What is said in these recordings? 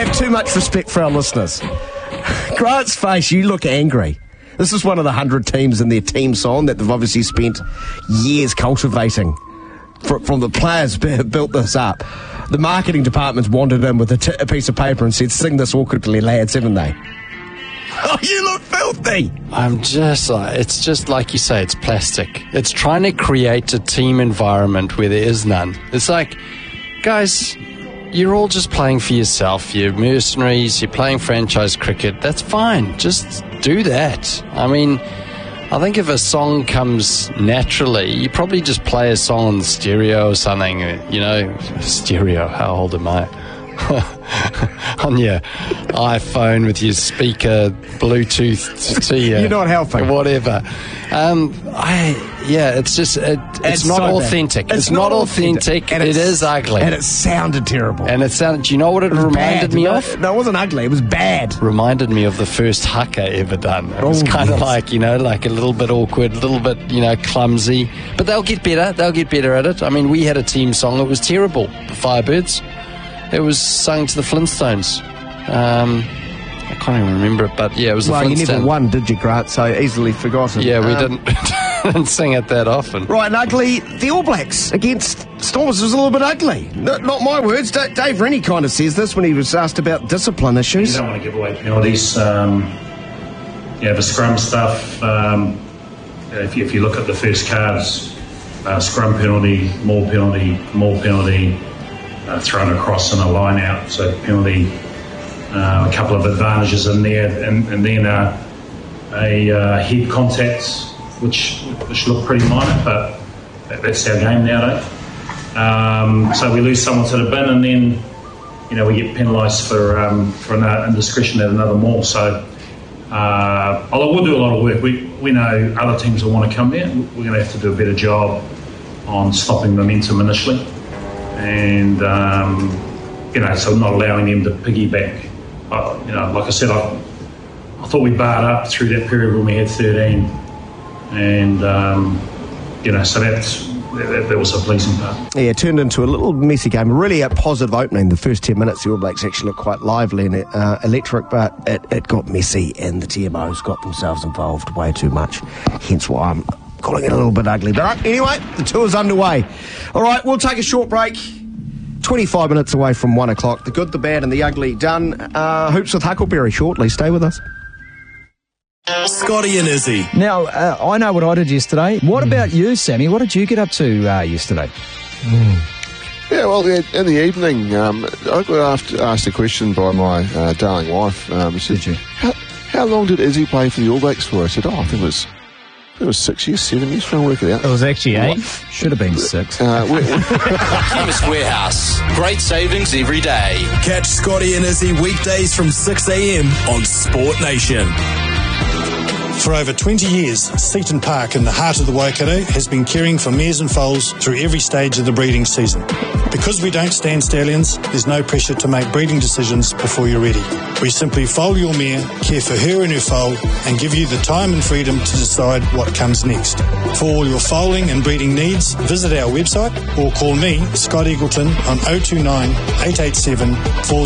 have too much respect for our listeners. Grant's face, you look angry. This is one of the 100 teams in their team song that they've obviously spent years cultivating. From the players who built this up. The marketing department's wandered in with a piece of paper and said, sing this awkwardly, lads, haven't they? Oh, you look filthy! I'm just like, it's just like you say, it's plastic. It's trying to create a team environment where there is none. It's like, guys, you're all just playing for yourself. You're mercenaries, you're playing franchise cricket. That's fine. Just do that. I mean, I think if a song comes naturally, you probably just play a song on the stereo or something. You know, stereo, how old am I? On your iPhone with your speaker, Bluetooth to your... You're not helping. Whatever. It's just... It's not so authentic. It's not authentic. And it is ugly. And it sounded terrible. And it sounded... Do you know what it reminded me of? No, it wasn't ugly. It was bad. Reminded me of the first haka ever done. It was kind of like, like a little bit awkward, a little bit, clumsy. But they'll get better. They'll get better at it. I mean, we had a team song that was terrible. The Firebirds. It was sung to the Flintstones. I can't even remember it, but it was the Flintstones. Well, you never won, did you, Grant? So easily forgotten. Yeah, we didn't sing it that often. Right, and ugly. The All Blacks against Stormers was a little bit ugly. Not my words. Dave Rennie kind of says this when he was asked about discipline issues. You don't want to give away penalties. The scrum stuff. If you look at the first cards, scrum penalty, more penalty. Thrown across in a line out, so penalty, a couple of advantages in there, and then a head contact, which looked pretty minor, but that's our game nowadays. So we lose someone to the bin, and then we get penalised for an indiscretion at another maul. So we'll do a lot of work. We know other teams will want to come here. We're going to have to do a better job on stopping momentum initially. And, so not allowing them to piggyback. Like I said, I thought we barred up through that period when we had 13. And, so that was a pleasing part. Yeah, it turned into a little messy game. Really a positive opening. The first 10 minutes, the All Blacks actually looked quite lively and electric, but it got messy and the TMOs got themselves involved way too much. Hence why I'm calling it a little bit ugly. But anyway, the tour's underway. All right, we'll take a short break. 25 minutes away from 1 o'clock. The good, the bad and the ugly done. Hoops with Huckleberry shortly. Stay with us. Scotty and Izzy. Now, I know what I did yesterday. What about you, Sammy? What did you get up to yesterday? Yeah, well, in the evening, I got asked a question by my darling wife. Did you? How long did Izzy play for the All Blacks for? I said, I think it was 6 years, 7 years, trying to work it out. It was actually 8. Should have been 6. Chemist Warehouse. Great savings every day. Catch Scotty and Izzy weekdays from 6 a.m. on Sport Nation. For over 20 years, Seaton Park in the heart of the Waikato has been caring for mares and foals through every stage of the breeding season. Because we don't stand stallions, there's no pressure to make breeding decisions before you're ready. We simply foal your mare, care for her and her foal, and give you the time and freedom to decide what comes next. For all your foaling and breeding needs, visit our website or call me, Scott Eagleton, on 029 887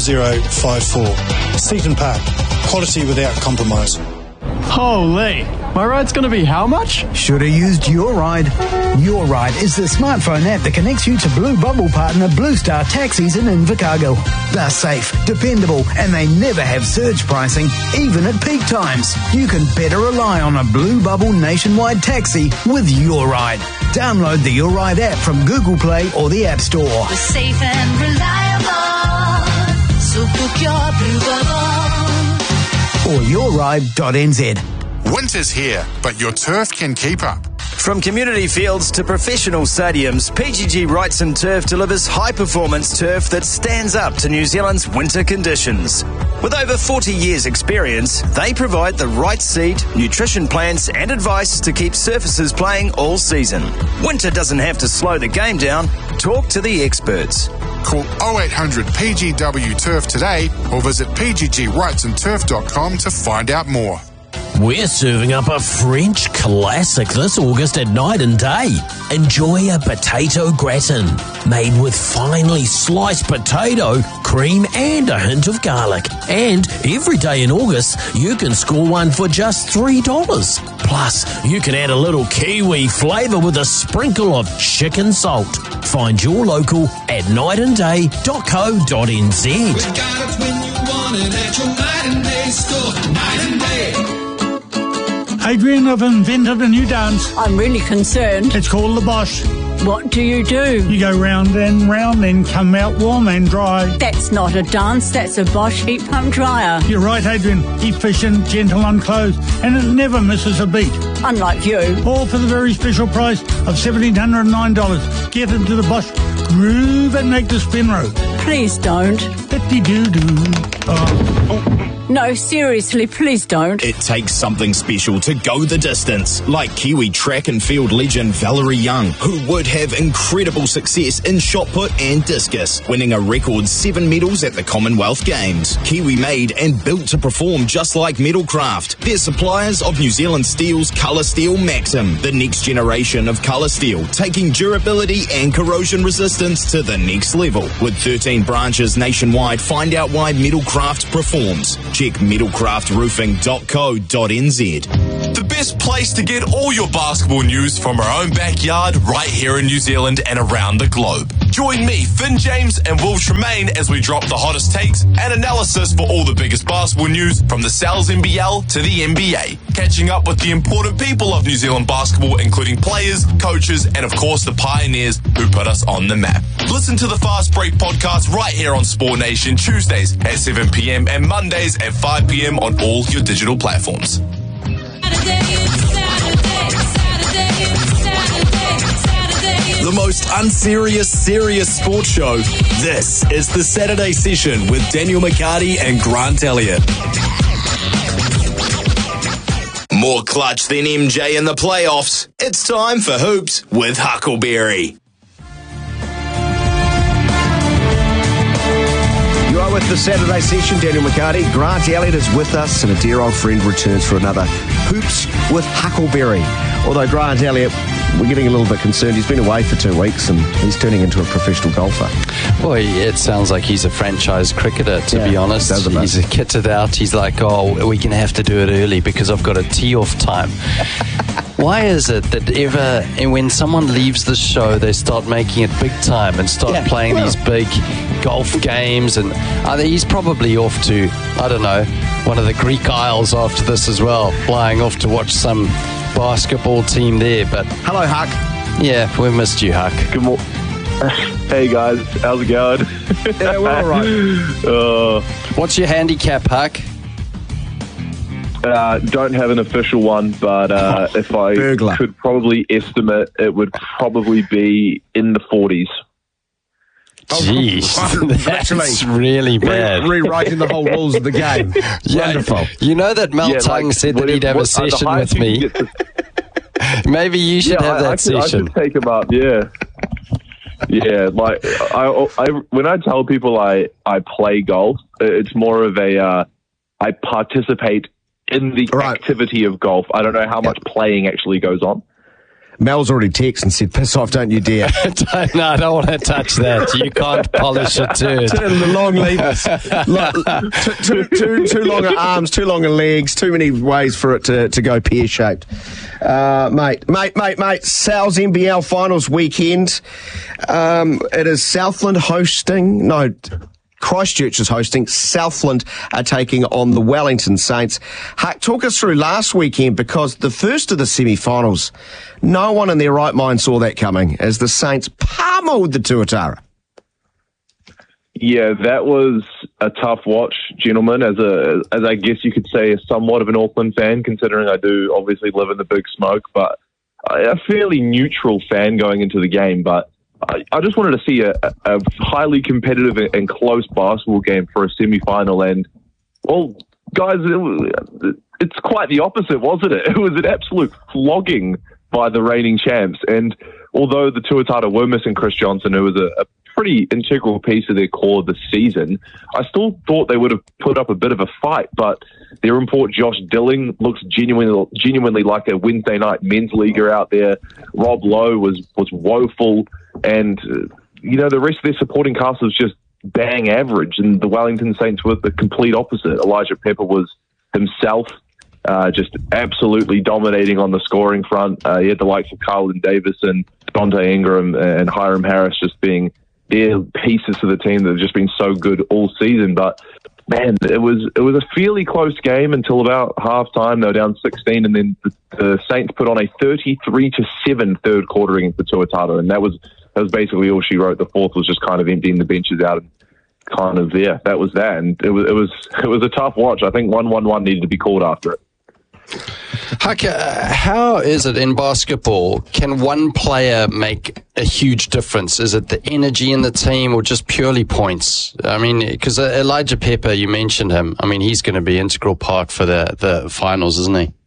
4054. Seaton Park, quality without compromise. Holy, my ride's going to be how much? Should have used Your Ride. Your Ride is the smartphone app that connects you to Blue Bubble partner Blue Star Taxis in Invercargill. They're safe, dependable, and they never have surge pricing, even at peak times. You can better rely on a Blue Bubble nationwide taxi with Your Ride. Download the Your Ride app from Google Play or the App Store. We're safe and reliable, so book your Blue Bubble. Or yourride.nz. Winter's here, but your turf can keep up. From community fields to professional stadiums, PGG Wrightson Turf delivers high-performance turf that stands up to New Zealand's winter conditions. With over 40 years' experience, they provide the right seed, nutrition plans and advice to keep surfaces playing all season. Winter doesn't have to slow the game down. Talk to the experts. Call 0800 PGW Turf today or visit pggwrightsonturf.com to find out more. We're serving up a French classic this August at Night and Day. Enjoy a potato gratin made with finely sliced potato, cream and a hint of garlic. And every day in August, you can score one for just $3. Plus, you can add a little Kiwi flavour with a sprinkle of chicken salt. Find your local at nightandday.co.nz. We got it when you want it at your Night and Day store. Night and Day. Adrian, I've invented a new dance. I'm really concerned. It's called the Bosch. What do? You go round and round, then come out warm and dry. That's not a dance, that's a Bosch heat pump dryer. You're right, Adrian. Efficient, gentle on clothes, and it never misses a beat. Unlike you. All for the very special price of $1,709. Get into the Bosch Groove and make the spin row. Please don't. No, seriously, please don't. It takes something special to go the distance, like Kiwi track and field legend Valerie Young, who would have incredible success in shot put and discus, winning a record 7 medals at the Commonwealth Games. Kiwi made and built to perform just like Metalcraft. They're suppliers of New Zealand Steel's Colour Steel Maxim, the next generation of colour steel, taking durability and corrosion resistance to the next level. With 13 branches nationwide, find out why Metalcraft performs. Check metalcraftroofing.co.nz. The best place to get all your basketball news from our own backyard right here in New Zealand and around the globe. Join me, Finn James and Will Tremaine as we drop the hottest takes and analysis for all the biggest basketball news from the Sal's NBL to the NBA. Catching up with the important people of New Zealand basketball, including players, coaches, and of course the pioneers who put us on the map. Listen to the Fast Break podcast right here on Sport Nation Tuesdays at 7 p.m. and Mondays at 5 p.m. on all your digital platforms. The most unserious, serious sports show. This is the Saturday Session with Daniel McCarty and Grant Elliott. More clutch than MJ in the playoffs. It's time for Hoops with Huckleberry. You are with the Saturday Session, Daniel McCarty. Grant Elliott is with us, and a dear old friend returns for another Hoops with Huckleberry. Although Grant Elliott, we're getting a little bit concerned. He's been away for 2 weeks, and he's turning into a professional golfer. Well, it sounds like he's a franchise cricketer, to be honest. He's kitted out. He's like, oh, we're going to have to do it early because I've got a tee-off time. Why is it that when someone leaves the show, they start making it big time and start playing these big golf games? And he's probably off to, I don't know, one of the Greek Isles after this as well, flying off to watch some basketball team there. But hello, Huck. Yeah, we missed you, Huck. Good morning. Hey guys, how's it going? Yeah, we're all right. What's your handicap, Huck? Don't have an official one, but if I could probably estimate, it would probably be in the 40s. Jeez, that's really bad. Rewriting the whole rules of the game. Wonderful. You know that Mel Tung said that he'd have a session with me. Maybe you should have that session. I should take him up, yeah. Yeah, like when I tell people I play golf, it's more of a I participate in the activity of golf. I don't know how much playing actually goes on. Mel's already texted and said, piss off, don't you dare. No, I don't want to touch that. You can't polish a turd. Turn the long levers. Too long arms, too long legs, too many ways for it to go pear-shaped. Mate, Sal's NBL Finals weekend. It is Southland hosting, Christchurch is hosting. Southland are taking on the Wellington Saints. Huck, talk us through last weekend, because the first of the semi-finals, no one in their right mind saw that coming, as the Saints pummeled the Tuatara. Yeah, that was a tough watch, gentlemen, as I guess you could say, somewhat of an Auckland fan, considering I do obviously live in the Big Smoke, but a fairly neutral fan going into the game. But I just wanted to see a highly competitive and close basketball game for a semi-final. And, well, guys, it's quite the opposite, wasn't it? It was an absolute flogging by the reigning champs. And although the Tuatara were missing Chris Johnson, who was a pretty integral piece of their core this season, I still thought they would have put up a bit of a fight. But their import Josh Dilling looks genuinely like a Wednesday night men's leaguer out there. Rob Lowe was woeful, and the rest of their supporting cast was just bang average, and the Wellington Saints were the complete opposite. Elijah Pepper was himself, just absolutely dominating on the scoring front. He had the likes of Carlin Davison, Dante Ingram, and Hiram Harris just being their pieces to the team that have just been so good all season. But man, it was a fairly close game until about half time. They were down 16, and then the Saints put on a 33-7 third quarter against the Tuatara, and that was basically all she wrote. The fourth was just kind of emptying the benches out, and kind of that was that. And it was a tough watch. I think 1-1-1 needed to be called after it. Huck, how is it in basketball? Can one player make a huge difference? Is it the energy in the team or just purely points? I mean, because Elijah Pepper, you mentioned him. I mean, he's going to be an integral part for the finals, isn't he?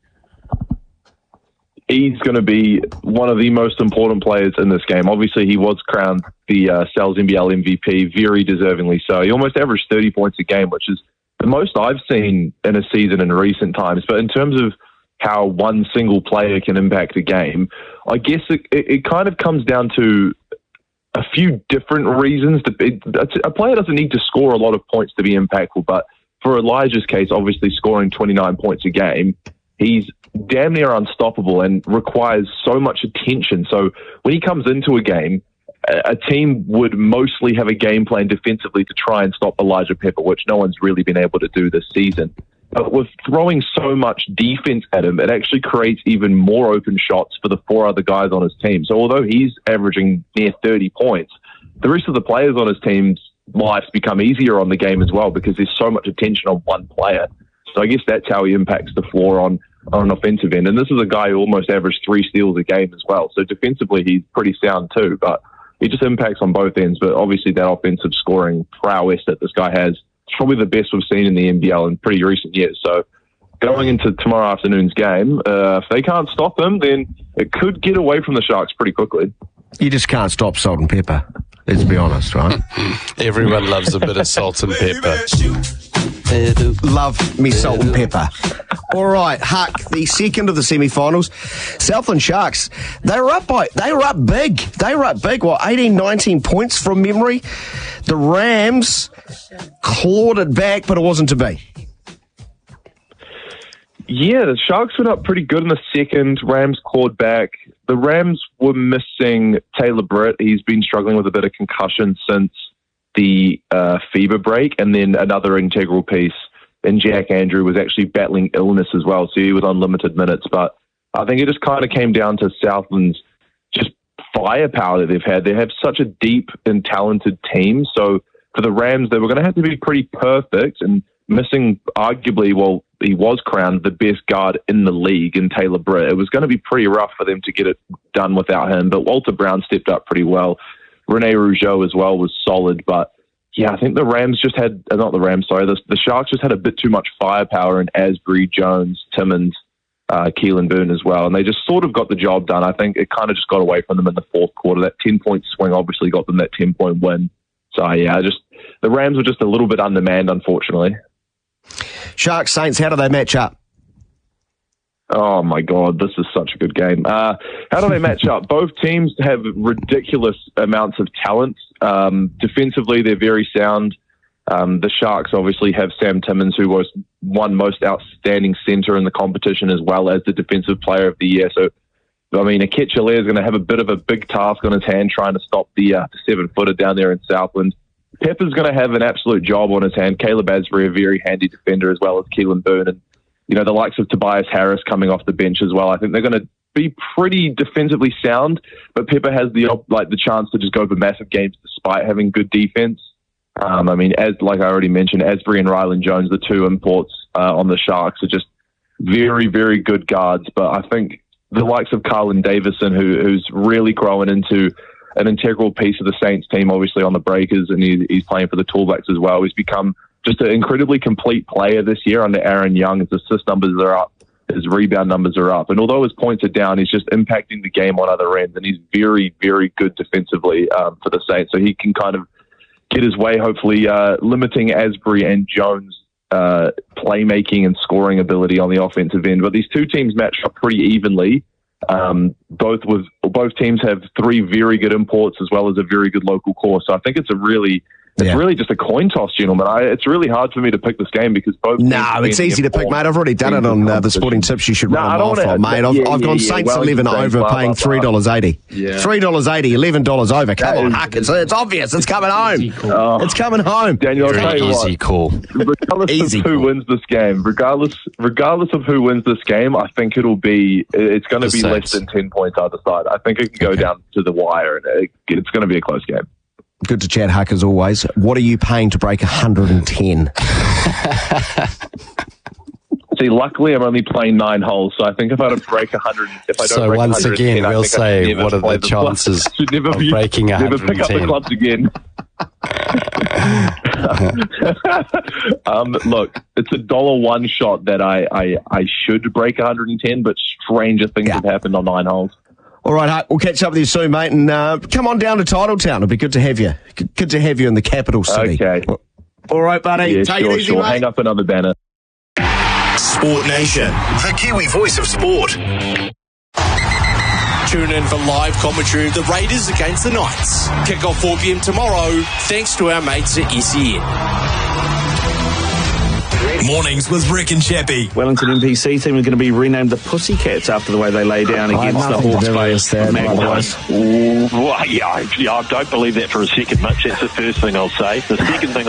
He's going to be one of the most important players in this game. Obviously, he was crowned the Sal's NBL MVP, very deservingly so. He almost averaged 30 points a game, which is the most I've seen in a season in recent times. But in terms of how one single player can impact a game, I guess it kind of comes down to a few different reasons. A player doesn't need to score a lot of points to be impactful, but for Elijah's case, obviously scoring 29 points a game, he's damn near unstoppable and requires so much attention. So when he comes into a game, a team would mostly have a game plan defensively to try and stop Elijah Pepper, which no one's really been able to do this season. But with throwing so much defense at him, it actually creates even more open shots for the four other guys on his team. So although he's averaging near 30 points, the rest of the players on his team's lives become easier on the game as well because there's so much attention on one player. So I guess that's how he impacts the floor on an offensive end. And this is a guy who almost averaged 3 steals a game as well. So defensively, he's pretty sound too, but he just impacts on both ends. But obviously that offensive scoring prowess that this guy has, it's probably the best we've seen in the NBL in pretty recent years. So going into tomorrow afternoon's game, if they can't stop him, then it could get away from the Sharks pretty quickly. You just can't stop salt and pepper, let's be honest, right? Everyone loves a bit of salt and pepper. Love me salt and pepper. All right, Huck, the second of the semi-finals, Southland Sharks, they were up big. They were up big, 18, 19 points from memory. The Rams clawed it back, but it wasn't to be. Yeah, the Sharks went up pretty good in the second. Rams clawed back. The Rams were missing Taylor Britt. He's been struggling with a bit of concussion since the FIBA break, and then another integral piece in Jack Andrew was actually battling illness as well, so he was on limited minutes. But I think it just kind of came down to Southland's just firepower that they've had. They have such a deep and talented team, so for the Rams, they were going to have to be pretty perfect, and missing arguably, well, he was crowned the best guard in the league in Taylor Britt. It was going to be pretty rough for them to get it done without him, but Walter Brown stepped up pretty well. Rene Rougeau as well was solid, but yeah, I think the Rams just had, not the Rams, sorry, the Sharks just had a bit too much firepower in Asbury, Jones, Timmins, Keelan Boone as well, and they just sort of got the job done. I think it kind of just got away from them in the fourth quarter. That 10-point swing obviously got them that 10-point win. So yeah, the Rams were just a little bit undermanned, unfortunately. Sharks Saints, how do they match up? Oh my God, this is such a good game. How do they match up? Both teams have ridiculous amounts of talent. Defensively, they're very sound. The Sharks obviously have Sam Timmins, who was one most outstanding centre in the competition, as well as the defensive player of the year. So, I mean, Aketch Allaire is going to have a bit of a big task on his hand trying to stop the 7-footer down there in Southland. Pepper's going to have an absolute job on his hand. Caleb Asbury, a very handy defender, as well as Keelan Boone. And, the likes of Tobias Harris coming off the bench as well. I think they're going to be pretty defensively sound, but Pepper has the chance to just go for massive games despite having good defense. I mean, like I already mentioned, Asbury and Rylan Jones, the two imports on the Sharks, are just very, very good guards. But I think the likes of Carlin Davison, who's really growing into an integral piece of the Saints team, obviously on the Breakers, and he's playing for the Tallbacks as well. He's become just an incredibly complete player this year under Aaron Young. His assist numbers are up, his rebound numbers are up, and although his points are down, he's just impacting the game on other ends, and he's very, very good defensively for the Saints. So he can kind of get his way, hopefully limiting Asbury and Jones playmaking and scoring ability on the offensive end. But these two teams match up pretty evenly. Both teams have 3 very good imports as well as a very good local core. So I think it's really just a coin toss, gentlemen. It's really hard for me to pick this game because both. No, it's easy to pick, mate. I've already done it on the Sporting Tips. You should run them off on, mate. I've gone Saints 11 over, paying $3.80. Yeah. $3.80, $11 over. Come on, Huck. It's obvious. It's coming home. It's coming home. Daniel, I'll tell you easy call. Regardless of who wins this game, regardless of who wins this game, I think it's going to be less than 10 points either side. I think it can go down to the wire, and it's going to be a close game. Good to chat, Huck, as always. What are you paying to break 110? See, luckily I'm only playing 9 holes, so I think if I don't break 100, so once again, we'll say, what are the chances of breaking 110? Never pick up the clubs again. Look, it's a $1 shot that I should break 110, but stranger things have happened on 9 holes. All right, Huck, we'll catch up with you soon, mate, and come on down to Titletown. It'll be good to have you. Good to have you in the capital city. Okay. All right, buddy. Yeah, Take it easy, mate. Hang up another banner. Sport Nation, the Kiwi voice of sport. Tune in for live commentary of the Raiders against the Knights. Kick off 4 p.m. tomorrow, thanks to our mates at SEN. Mornings with Rick and Chappie. Wellington NPC team are going to be renamed the Pussycats after the way they lay down against the Hawke's Bay Magpies. I don't believe that for a second, Mitch. That's the first thing I'll say. The second thing